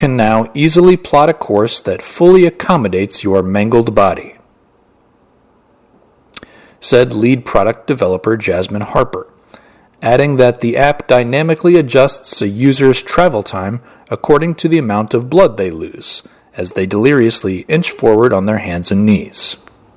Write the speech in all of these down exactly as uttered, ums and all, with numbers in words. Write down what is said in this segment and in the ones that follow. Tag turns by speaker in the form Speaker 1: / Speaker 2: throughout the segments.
Speaker 1: can now easily plot a course that fully accommodates your mangled body," said lead product developer Jasmine Harper, adding that the app dynamically adjusts a user's travel time according to the amount of blood they lose, as they deliriously inch forward on their hands and knees.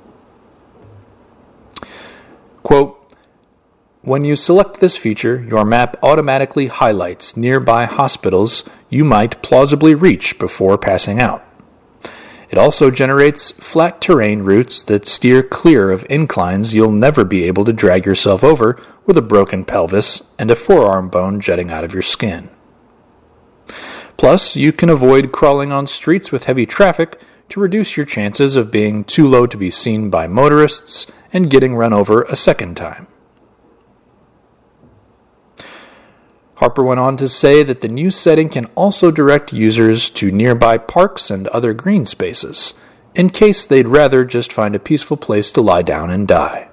Speaker 1: Quote, "When you select this feature, your map automatically highlights nearby hospitals you might plausibly reach before passing out. It also generates flat terrain routes that steer clear of inclines you'll never be able to drag yourself over with a broken pelvis and a forearm bone jutting out of your skin. Plus, you can avoid crawling on streets with heavy traffic to reduce your chances of being too low to be seen by motorists and getting run over a second time." Harper went on to say that the new setting can also direct users to nearby parks and other green spaces, in case they'd rather just find a peaceful place to lie down and die.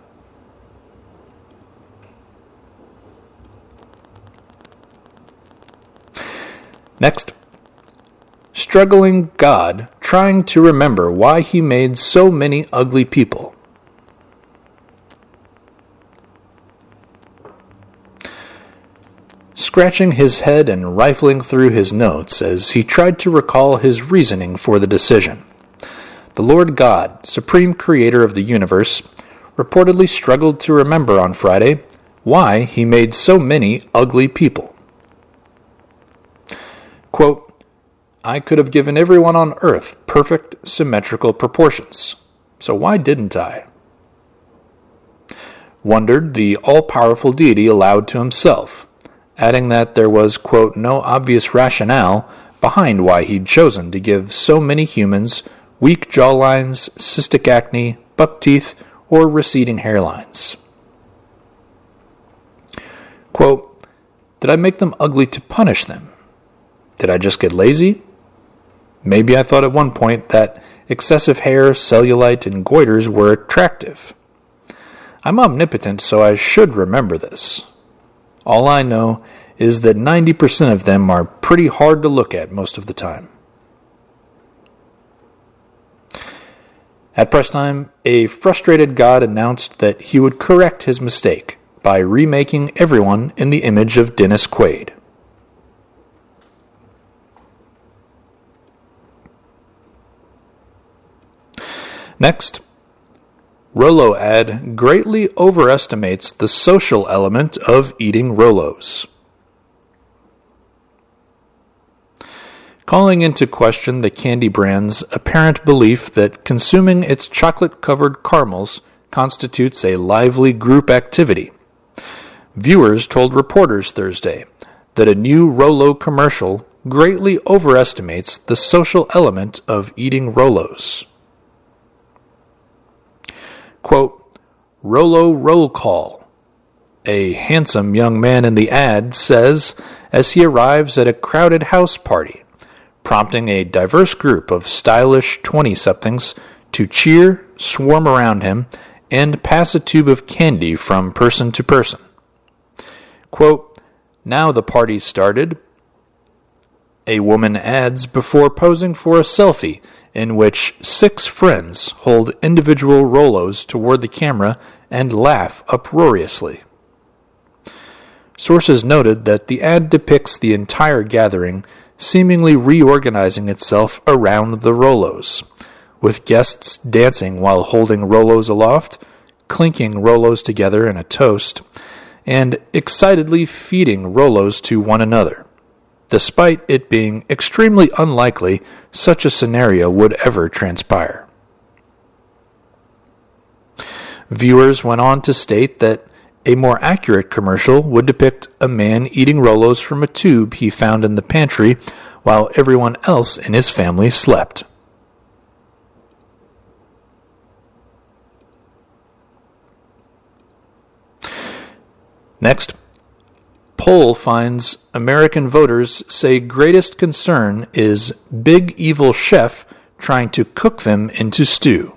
Speaker 1: Next, struggling God trying to remember why he made so many ugly people. Scratching his head and rifling through his notes as he tried to recall his reasoning for the decision, the Lord God, supreme creator of the universe, reportedly struggled to remember on Friday why he made so many ugly people. Quote, "I could have given everyone on earth perfect, symmetrical proportions, so why didn't I?" wondered the all-powerful deity aloud to himself, adding that there was, quote, "no obvious rationale behind why he'd chosen to give so many humans weak jawlines, cystic acne, buck teeth, or receding hairlines. Quote, "Did I make them ugly to punish them? Did I just get lazy? Maybe I thought at one point that excessive hair, cellulite, and goiters were attractive. I'm omnipotent, so I should remember this. All I know is that ninety percent of them are pretty hard to look at most of the time." At press time, a frustrated God announced that he would correct his mistake by remaking everyone in the image of Dennis Quaid. Next, Rolo ad greatly overestimates the social element of eating Rolos. Calling into question the candy brand's apparent belief that consuming its chocolate-covered caramels constitutes a lively group activity, viewers told reporters Thursday that a new Rolo commercial greatly overestimates the social element of eating Rolos. Quote, "Rolo roll call," a handsome young man in the ad says as he arrives at a crowded house party, prompting a diverse group of stylish twenty-somethings to cheer, swarm around him, and pass a tube of candy from person to person. Quote, "Now the party's started," a woman adds before posing for a selfie in which six friends hold individual Rolos toward the camera and laugh uproariously. Sources noted that the ad depicts the entire gathering seemingly reorganizing itself around the Rolos, with guests dancing while holding Rolos aloft, clinking Rolos together in a toast, and excitedly feeding Rolos to one another, despite it being extremely unlikely such a scenario would ever transpire. Viewers went on to state that a more accurate commercial would depict a man eating Rolos from a tube he found in the pantry while everyone else in his family slept. Next, poll finds American voters say greatest concern is big evil chef trying to cook them into stew.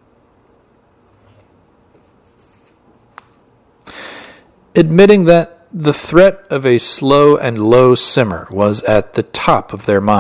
Speaker 1: Admitting that The threat of a slow and low simmer was at the top of their minds.